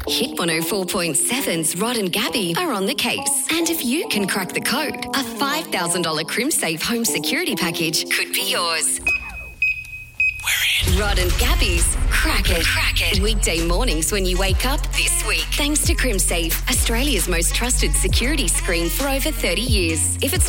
Hit 104.7's Rod and Gabby are on the case. And if you can crack the code, a $5,000 CrimSafe home security package could be yours. We're in. Rod and Gabby's Crack It. Weekday mornings when you wake up this week. Thanks to CrimSafe, Australia's most trusted security screen for over 30 years. If it's